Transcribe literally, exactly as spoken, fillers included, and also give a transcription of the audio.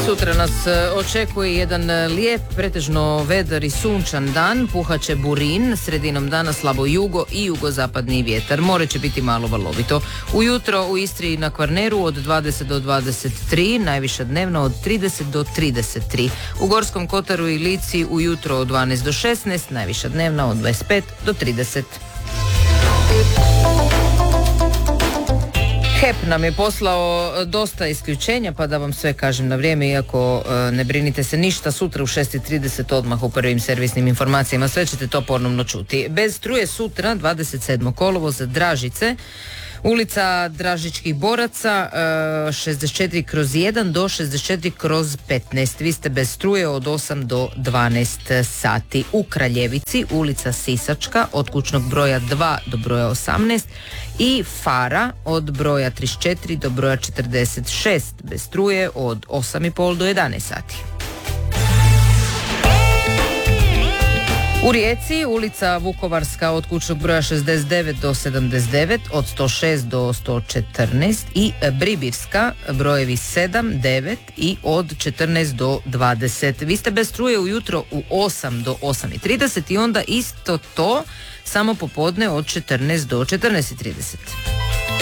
Sutra nas očekuje jedan lijep, pretežno vedar i sunčan dan, puhaće burin, sredinom dana slabo jugo i jugozapadni vjetar. More će biti malo valovito. Ujutro u Istri i na Kvarneru od dvadeset do dvadeset tri, najviša dnevno od trideset do trideset tri. U Gorskom Kotaru i Lici ujutro od dvanaest do šesnaest, najviša dnevna od dvadeset pet do trideset. H E P nam je poslao dosta isključenja, pa da vam sve kažem na vrijeme, iako e, ne brinite se ništa, sutra u šest i trideset odmah u prvim servisnim informacijama, sve ćete to ponovno čuti. Bez struje sutra, dvadeset sedmog kolovoza, Dražice, ulica Dražičkih boraca, e, šezdeset četiri kroz jedan do šezdeset četiri kroz petnaest. Vi ste bez struje od osam do dvanaest sati. U Kraljevici, ulica Sisačka, od kućnog broja dva do broja osamnaest i Fara od broja trideset četiri do broja četrdeset šest. Bez struje od osam i pol do jedanaest sati. U Rijeci, ulica Vukovarska od kućnog broja šezdeset devet do sedamdeset devet, od sto šest do sto četrnaest i Bribirska, brojevi sedam, devet i od četrnaest do dvadeset. Vi ste bez struje ujutro u osam do osam i trideset i onda isto to samo popodne od četrnaest do četrnaest i trideset.